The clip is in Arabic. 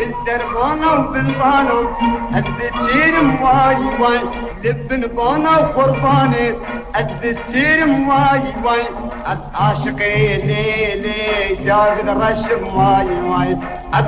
الدربانة وبالبانو الدجير مواي واي لبن بانا وقرباني الدجير مواي واي عاشقي ليلي جاقد رش مواي واي